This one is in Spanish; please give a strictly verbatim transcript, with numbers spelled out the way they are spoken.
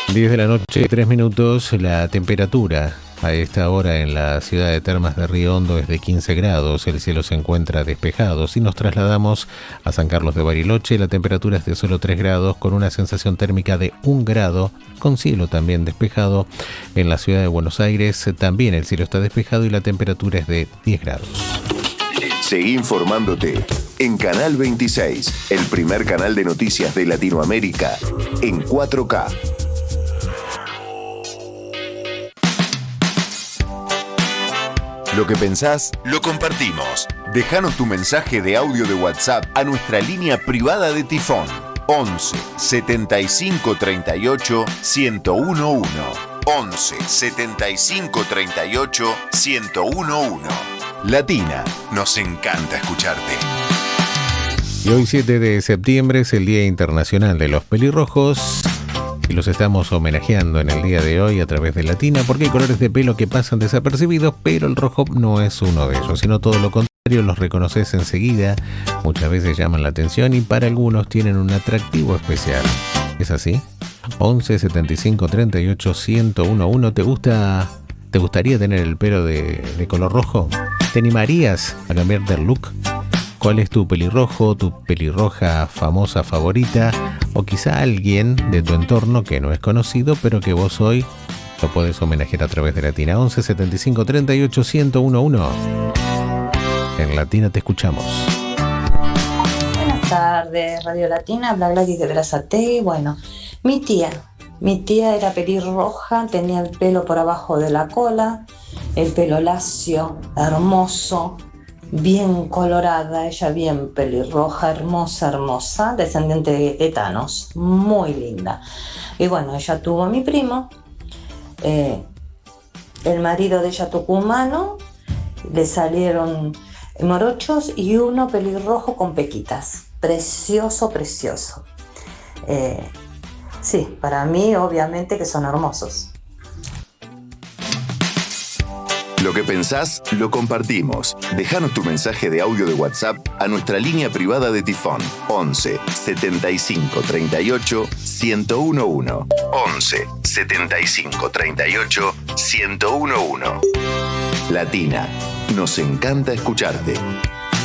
diez de la noche, tres minutos, la temperatura a esta hora en la ciudad de Termas de Río Hondo es de quince grados, el cielo se encuentra despejado. Si nos trasladamos a San Carlos de Bariloche, la temperatura es de solo tres grados, con una sensación térmica de un grado, con cielo también despejado. En la ciudad de Buenos Aires también el cielo está despejado y la temperatura es de diez grados. Seguí informándote en Canal veintiséis, el primer canal de noticias de Latinoamérica, en cuatro K. Lo que pensás, lo compartimos. Déjanos tu mensaje de audio de WhatsApp a nuestra línea privada de Tifón. once setenta y cinco treinta y ocho ciento uno. once setenta y cinco treinta y ocho ciento uno. Latina, nos encanta escucharte. Y hoy siete de septiembre es el Día Internacional de los Pelirrojos. Y los estamos homenajeando en el día de hoy a través de Latina, porque hay colores de pelo que pasan desapercibidos, pero el rojo no es uno de ellos, sino todo lo contrario, los reconoces enseguida, muchas veces llaman la atención y para algunos tienen un atractivo especial. ¿Es así? once setenta y cinco treinta y ocho ciento uno. ¿Te gusta, te gustaría tener el pelo de, de color rojo? ¿Te animarías a cambiarte el look? ¿Cuál es tu pelirrojo, tu pelirroja famosa favorita? O quizá alguien de tu entorno que no es conocido, pero que vos hoy lo podés homenajear a través de Latina. once setenta y cinco treinta y ocho ciento uno. En Latina te escuchamos. Buenas tardes, Radio Latina, habla Gladys de Brazate. Bueno, mi tía, mi tía era pelirroja, tenía el pelo por abajo de la cola, el pelo lacio, hermoso, bien colorada, ella bien pelirroja, hermosa, hermosa, descendiente de Thanos, muy linda. Y bueno, ella tuvo a mi primo, eh, el marido de ella tucumano, le salieron morochos y uno pelirrojo con pequitas, precioso, precioso. Eh, sí, para mí obviamente que son hermosos. Lo que pensás, lo compartimos. Déjanos tu mensaje de audio de WhatsApp a nuestra línea privada de Tifón. once setenta y cinco treinta y ocho ciento uno. once setenta y cinco treinta y ocho ciento uno. Latina, nos encanta escucharte.